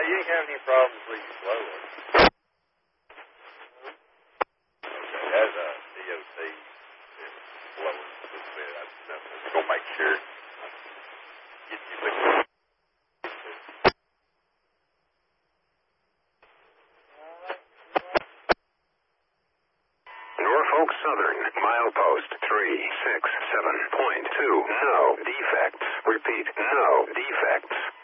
you ain't having any problems with your flow. Okay, as a DOT is blowing a little bit, I'm just going to make sure. Get you liquid. Norfolk Southern, milepost 367.2. No defects. Repeat, no defects.